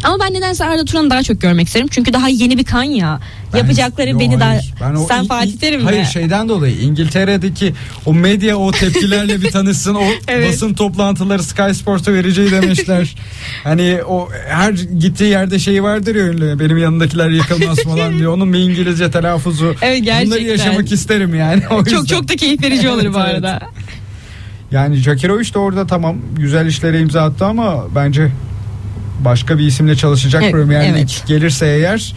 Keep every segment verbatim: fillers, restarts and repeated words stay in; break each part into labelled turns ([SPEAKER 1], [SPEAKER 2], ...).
[SPEAKER 1] Ama ben nedense Arda Turan'ı daha çok görmek isterim. Çünkü daha yeni bir kan ya. Ben, Yapacakları yo, beni hayır. daha... Ben sen Fatih Terim mi?
[SPEAKER 2] Hayır, şeyden dolayı İngiltere'deki o medya o tepkilerle bir tanışsın. O evet. basın toplantıları Sky Sports'a vereceği demişler. Hani o her gittiği yerde şeyi vardır ya ünlü. Benim yanındakiler yıkılmaz falan diyor. Onun bir İngilizce telaffuzu. Evet, gerçekten. Bunları yaşamak isterim yani. O
[SPEAKER 1] çok çok da keyif verici olur bu arada.
[SPEAKER 2] Evet. Yani Džakirović de orada tamam güzel işlere imza attı ama bence başka bir isimle çalışacak evet, Premier Lig evet. gelirse eğer,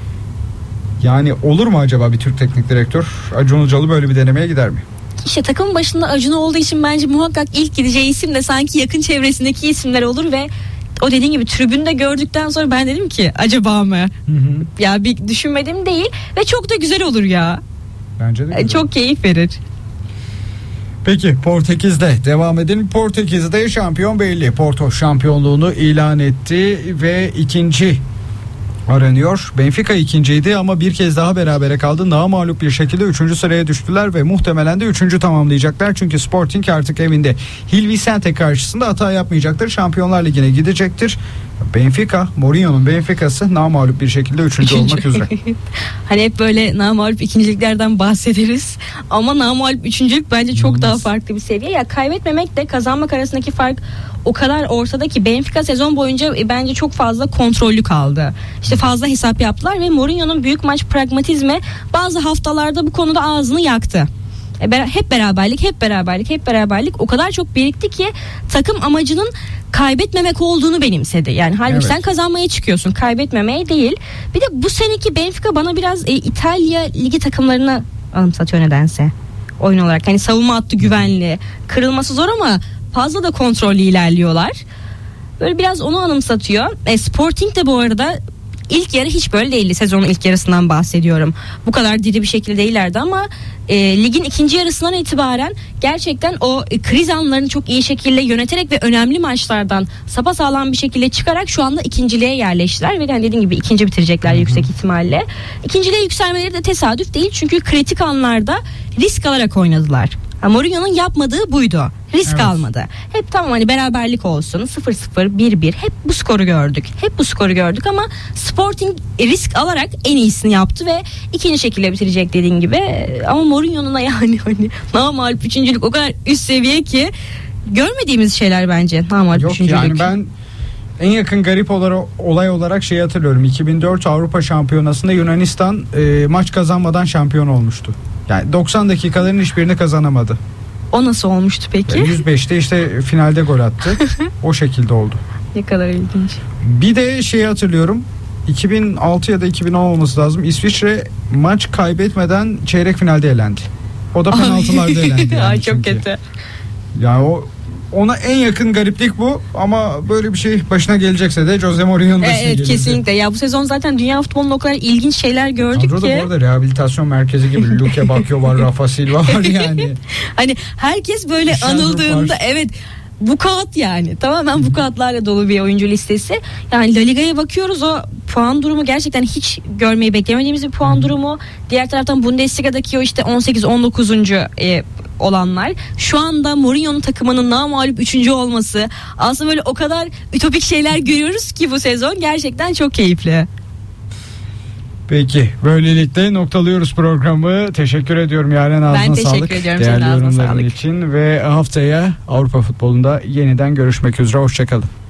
[SPEAKER 2] yani olur mu acaba bir Türk teknik direktör? Acun Ilıcalı böyle bir denemeye gider mi?
[SPEAKER 1] İşte takımın başında Acun olduğu için bence muhakkak ilk gideceği isim de sanki yakın çevresindeki isimler olur ve o dediğin gibi tribünde gördükten sonra ben dedim ki acaba mı? Hı hı. Ya bir düşünmedim değil ve çok da güzel olur ya.
[SPEAKER 2] Bence de güzel.
[SPEAKER 1] Çok keyif verir.
[SPEAKER 2] Peki Portekiz'de devam edelim. Portekiz'de şampiyon belli. Porto şampiyonluğunu ilan etti ve ikinci aranıyor. Benfica ikinciydi ama bir kez daha berabere kaldı. Namağlup bir şekilde üçüncü sıraya düştüler ve muhtemelen de üçüncü tamamlayacaklar. Çünkü Sporting artık evinde Gil Vicente karşısında hata yapmayacaktır. Şampiyonlar Ligi'ne gidecektir. Benfica, Mourinho'nun Benfica'sı namağlup bir şekilde üçüncü olmak üzere.
[SPEAKER 1] Hani hep böyle namağlup ikinciliklerden bahsederiz. Ama namağlup üçüncülük bence çok Olmaz. daha farklı bir seviye. Ya kaybetmemek de kazanmak arasındaki fark o kadar ortada ki Benfica sezon boyunca bence çok fazla kontrollü kaldı. İşte fazla hesap yaptılar ve Mourinho'nun büyük maç pragmatizmi bazı haftalarda bu konuda ağzını yaktı. Hep beraberlik, hep beraberlik, hep beraberlik o kadar çok birikti ki takım amacının kaybetmemek olduğunu benimsedi. Yani halbuki evet. sen kazanmaya çıkıyorsun, kaybetmemeye değil. Bir de bu seneki Benfica bana biraz e, İtalya ligi takımlarına anımsatıyor nedense. Oyun olarak. Hani savunma hattı güvenli, kırılması zor ama fazla da kontrollü ilerliyorlar. Böyle biraz onu anımsatıyor. E, Sporting de bu arada İlk yarı hiç böyle değildi. Sezonun ilk yarısından bahsediyorum. Bu kadar diri bir şekilde değillerdi ama e, ligin ikinci yarısından itibaren gerçekten o e, kriz anlarını çok iyi şekilde yöneterek ve önemli maçlardan sapasağlam bir şekilde çıkarak şu anda ikinciliğe yerleştiler ve yani dediğim gibi ikinci bitirecekler yüksek ihtimalle. İkinciliğe yükselmeleri de tesadüf değil çünkü kritik anlarda risk alarak oynadılar. Mourinho'nun yapmadığı buydu. Risk evet. almadı. Hep tamam hani beraberlik olsun sıfır sıfır bir bir hep bu skoru gördük. Hep bu skoru gördük ama Sporting risk alarak en iyisini yaptı ve ikinci şekilde bitirecek dediğin gibi. Ama Mourinho'nun yani hani namağlup üçüncülük o kadar üst seviye ki görmediğimiz şeyler bence namağlup
[SPEAKER 2] Yok
[SPEAKER 1] üçüncülük.
[SPEAKER 2] Yani ben en yakın garip olarak, olay olarak şeyi hatırlıyorum. iki bin dört Avrupa Şampiyonası'nda Yunanistan e, maç kazanmadan şampiyon olmuştu. Yani doksan dakikaların hiçbirini kazanamadı.
[SPEAKER 1] O nasıl olmuştu peki?
[SPEAKER 2] Yani yüz beşte işte finalde gol attı. O şekilde oldu.
[SPEAKER 1] Ne kadar ilginç.
[SPEAKER 2] Bir de şeyi hatırlıyorum. iki bin altı ya da iki bin on olması lazım. İsviçre maç kaybetmeden çeyrek finalde elendi. O da penaltılarda elendi. Yani
[SPEAKER 1] Ay çok kötü.
[SPEAKER 2] Yani o ona en yakın gariplik bu ama böyle bir şey başına gelecekse de Jose Mourinho'nun başına
[SPEAKER 1] evet,
[SPEAKER 2] gelecek.
[SPEAKER 1] Kesinlikle. Ya bu sezon zaten dünya futbolunda o kadar ilginç şeyler gördük
[SPEAKER 2] Kadroda
[SPEAKER 1] ki.
[SPEAKER 2] Bu arada rehabilitasyon merkezi gibi Luke Bacchio var, Rafa Silva var yani.
[SPEAKER 1] Hani herkes böyle anıldığında evet bu kağıt yani tamamen bu kağıtlarla dolu bir oyuncu listesi. Yani La Liga'ya bakıyoruz, o puan durumu gerçekten hiç görmeyi beklemediğimiz bir puan durumu. Diğer taraftan Bundesliga'daki o işte on sekiz on dokuzuncu E, olanlar. Şu anda Mourinho'nun takımının namağlup üçüncü olması. Aslında böyle o kadar ütopik şeyler görüyoruz ki bu sezon gerçekten çok keyifli.
[SPEAKER 2] Peki böylelikle noktalıyoruz programı. Teşekkür ediyorum Yaren, ağzına
[SPEAKER 1] ben
[SPEAKER 2] sağlık.
[SPEAKER 1] Ben teşekkür ediyorum. Değerli yorumların
[SPEAKER 2] için ve haftaya Avrupa futbolunda yeniden görüşmek üzere. Hoşçakalın.